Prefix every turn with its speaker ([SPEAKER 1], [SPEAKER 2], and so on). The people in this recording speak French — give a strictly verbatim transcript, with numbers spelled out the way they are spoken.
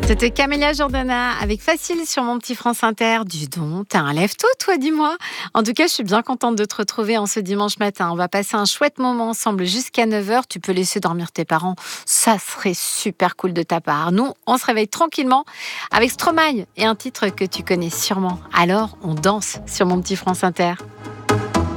[SPEAKER 1] C'était Camélia Jordana avec Facile sur mon petit France Inter. Dis donc, t'as un lève-tôt, toi, dis-moi. En tout cas, je suis bien contente de te retrouver en ce dimanche matin. On va passer un chouette moment ensemble jusqu'à neuf heures. Tu peux laisser dormir tes parents. Ça serait super cool de ta part. Nous, on se réveille tranquillement avec Stromae et un titre que tu connais sûrement. Alors, on danse sur mon petit France Inter.